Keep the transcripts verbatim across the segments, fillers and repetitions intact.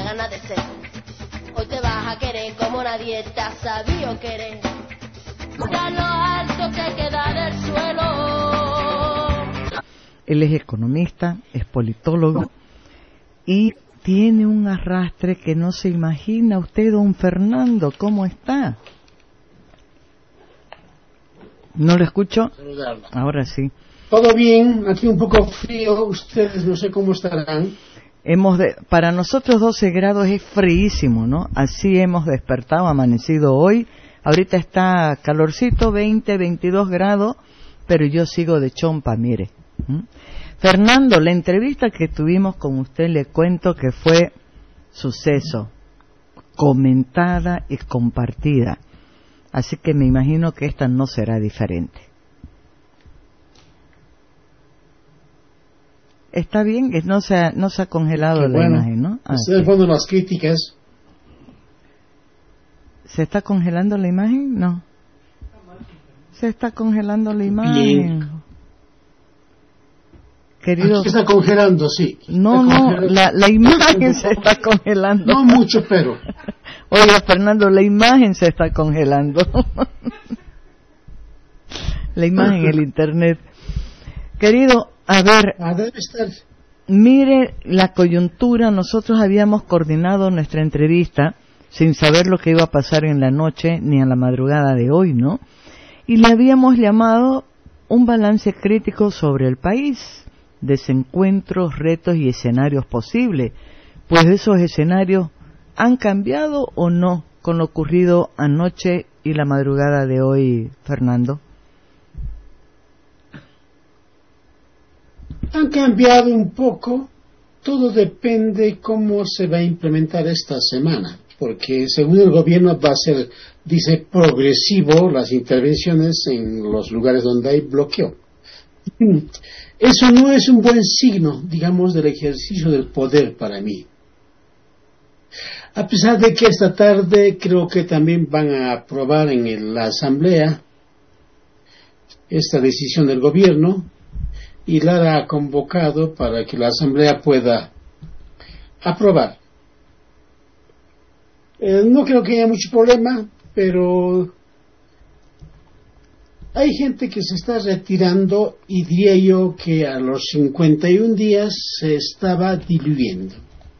gana de ser. Hoy te vas a querer como nadie te ha sabido querer. Mira lo alto que queda del suelo. Él es economista, es politólogo y tiene un arrastre que no se imagina. Usted, don Fernando, ¿cómo está? ¿No lo escucho? Ahora sí. Todo bien, aquí un poco frío, ustedes no sé cómo estarán. Hemos de, para nosotros doce grados es fríísimo, ¿no? Así hemos despertado, amanecido hoy. Ahorita está calorcito, veinte, veintidós grados, pero yo sigo de chompa, mire. ¿Mm? Fernando, la entrevista que tuvimos con usted, le cuento que fue suceso, comentada y compartida. Así que me imagino que esta no será diferente. Está bien, que no se ha, no se ha congelado Qué la bueno. imagen, ¿no? Ah, Estoy sí. poniendo las críticas. ¿Se está congelando la imagen? No. Se está congelando la imagen. Bien. Querido. Aquí está congelando, sí. No, Está no, congelando. la, la imagen se está congelando. No mucho, pero. Oiga, Fernando, la imagen se está congelando. La imagen, el internet. Querido, a ver, Ah, debe estar. mire la coyuntura. Nosotros habíamos coordinado nuestra entrevista sin saber lo que iba a pasar en la noche ni a la madrugada de hoy, ¿no? Y le habíamos llamado un balance crítico sobre el país, desencuentros, retos y escenarios posibles. Pues esos escenarios han cambiado o no con lo ocurrido anoche y la madrugada de hoy, Fernando. Han cambiado un poco. Todo depende cómo se va a implementar esta semana, porque según el gobierno va a ser, dice, progresivo las intervenciones en los lugares donde hay bloqueo. Eso no es un buen signo, digamos, del ejercicio del poder para mí. A pesar de que esta tarde creo que también van a aprobar en el- la Asamblea esta decisión del gobierno, y Lara ha convocado para que la Asamblea pueda aprobar. Eh, no creo que haya mucho problema, pero hay gente que se está retirando y diría yo que a los cincuenta y un días se estaba diluyendo.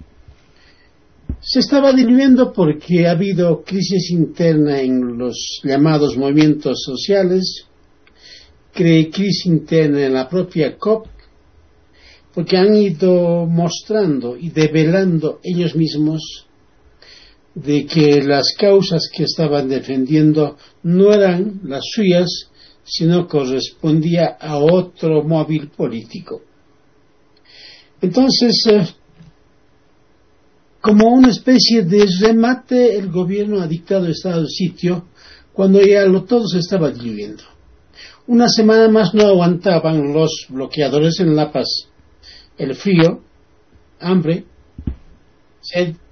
Se estaba diluyendo porque ha habido crisis interna en los llamados movimientos sociales, cre- crisis interna en la propia C O P, porque han ido mostrando y develando ellos mismos de que las causas que estaban defendiendo no eran las suyas, sino correspondía a otro móvil político. Entonces, eh, como una especie de remate, el gobierno ha dictado estado de sitio cuando ya lo todo se estaba diluyendo. Una semana más no aguantaban los bloqueadores en La Paz. El frío, hambre, sed